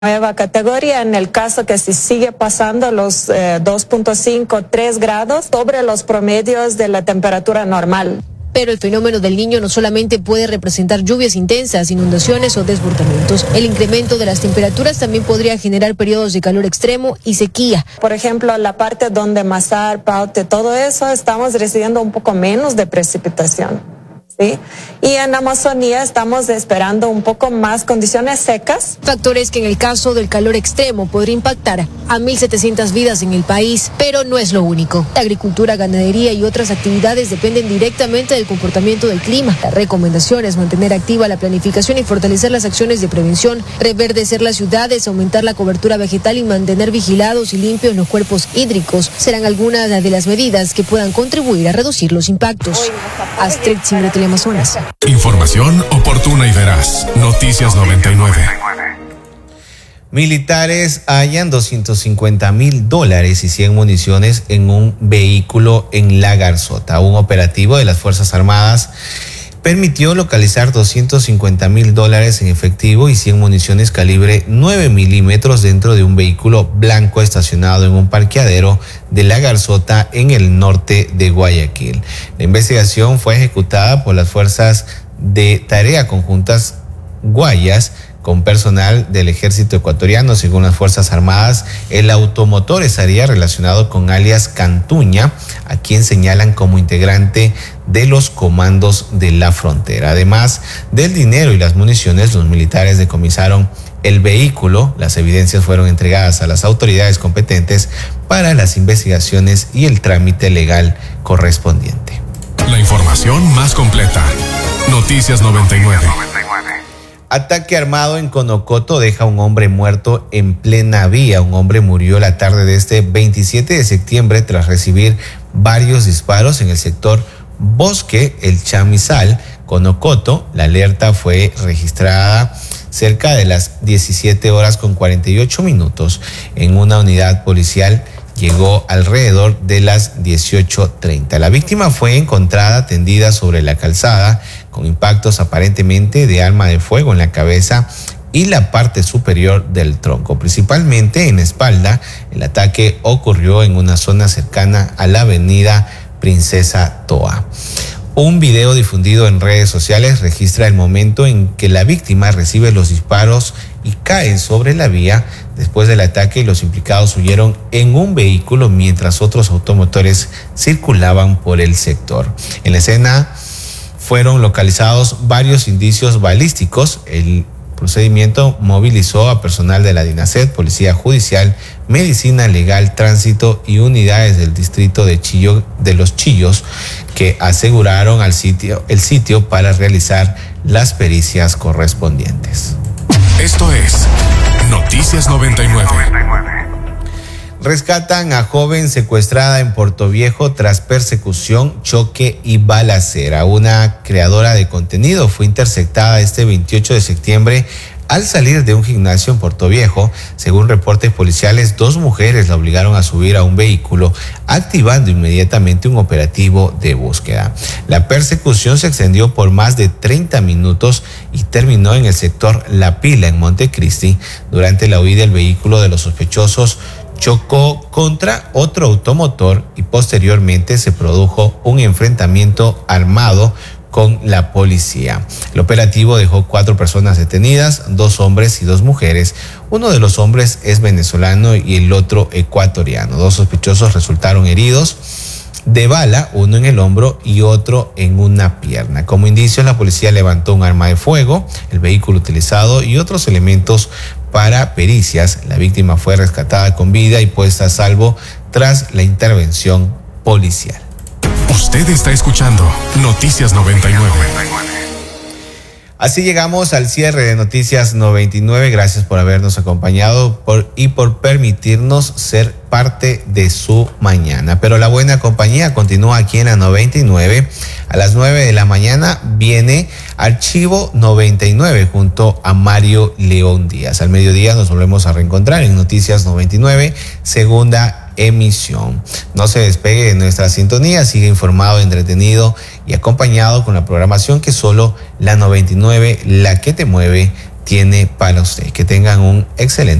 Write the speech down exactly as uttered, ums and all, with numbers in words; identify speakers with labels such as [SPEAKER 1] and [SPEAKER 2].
[SPEAKER 1] nueva categoría en el caso que si sigue pasando los eh, dos punto cinco, tres grados sobre los promedios de la temperatura normal.
[SPEAKER 2] Pero el fenómeno del Niño no solamente puede representar lluvias intensas, inundaciones o desbordamientos. El incremento de las temperaturas también podría generar periodos de calor extremo y sequía.
[SPEAKER 1] Por ejemplo, la parte donde Mazar, Paute, todo eso, estamos recibiendo un poco menos de precipitación. ¿Sí? Y en Amazonía estamos esperando un poco más condiciones secas.
[SPEAKER 2] Factores que en el caso del calor extremo podría impactar a mil setecientas vidas en el país, pero no es lo único. La agricultura, ganadería y otras actividades dependen directamente del comportamiento del clima. La recomendación es mantener activa la planificación y fortalecer las acciones de prevención, reverdecer las ciudades, aumentar la cobertura vegetal y mantener vigilados y limpios los cuerpos hídricos. Serán algunas de las medidas que puedan contribuir a reducir los impactos. Astrid Simbre, Amazonas.
[SPEAKER 3] Información oportuna y veraz. Noticias noventa y nueve.
[SPEAKER 4] Militares hallan doscientos cincuenta mil dólares y cien municiones en un vehículo en La Garzota. Un operativo de las Fuerzas Armadas permitió localizar doscientos cincuenta mil dólares en efectivo y cien municiones calibre nueve milímetros dentro de un vehículo blanco estacionado en un parqueadero de La Garzota en el norte de Guayaquil. La investigación fue ejecutada por las Fuerzas de Tarea Conjuntas Guayas con personal del Ejército Ecuatoriano. Según las Fuerzas Armadas, el automotor estaría relacionado con alias Cantuña, a quien señalan como integrante de los comandos de la frontera. Además del dinero y las municiones, los militares decomisaron el vehículo. Las evidencias fueron entregadas a las autoridades competentes para las investigaciones y el trámite legal correspondiente.
[SPEAKER 3] La información más completa. Noticias noventa y nueve.
[SPEAKER 4] Ataque armado en Conocoto deja a un hombre muerto en plena vía. Un hombre murió la tarde de este veintisiete de septiembre tras recibir varios disparos en el sector Bosque El Chamizal, Conocoto. La alerta fue registrada cerca de las diecisiete horas con cuarenta y ocho minutos en una unidad policial. Llegó alrededor de las dieciocho treinta. La víctima fue encontrada tendida sobre la calzada con impactos aparentemente de arma de fuego en la cabeza y la parte superior del tronco, principalmente en la espalda. El ataque ocurrió en una zona cercana a la avenida Princesa Toa. Un video difundido en redes sociales registra el momento en que la víctima recibe los disparos y cae sobre la vía. Después del ataque, los implicados huyeron en un vehículo mientras otros automotores circulaban por el sector. En la escena fueron localizados varios indicios balísticos. El procedimiento movilizó a personal de la DINASED, Policía Judicial, Medicina Legal, Tránsito y unidades del distrito de Chillo, de Los Chillos, que aseguraron al sitio, el sitio para realizar las pericias correspondientes.
[SPEAKER 3] Esto es Noticias noventa y nueve.
[SPEAKER 4] Rescatan a joven secuestrada en Portoviejo tras persecución, choque y balacera. Una creadora de contenido fue interceptada este veintiocho de septiembre al salir de un gimnasio en Portoviejo. Según reportes policiales, dos mujeres la obligaron a subir a un vehículo, activando inmediatamente un operativo de búsqueda. La persecución se extendió por más de treinta minutos y terminó en el sector La Pila, en Montecristi. Durante la huida, el vehículo de los sospechosos chocó contra otro automotor y posteriormente se produjo un enfrentamiento armado con la policía. El operativo dejó cuatro personas detenidas, dos hombres y dos mujeres. Uno de los hombres es venezolano y el otro ecuatoriano. Dos sospechosos resultaron heridos de bala, uno en el hombro y otro en una pierna. Como indicio, la policía levantó un arma de fuego, el vehículo utilizado y otros elementos para pericias. La víctima fue rescatada con vida y puesta a salvo tras la intervención policial.
[SPEAKER 3] Usted está escuchando Noticias noventa y nueve.
[SPEAKER 4] Así llegamos al cierre de Noticias noventa y nueve. Gracias por habernos acompañado por, y por permitirnos ser parte de su mañana. Pero la buena compañía continúa aquí en la noventa y nueve. A las nueve de la mañana viene Archivo noventa y nueve junto a Mario León Díaz. Al mediodía nos volvemos a reencontrar en Noticias noventa y nueve, segunda emisión. No se despegue de nuestra sintonía, sigue informado, entretenido y acompañado con la programación que solo la noventa y nueve, la que te mueve, tiene para usted. Que tengan un excelente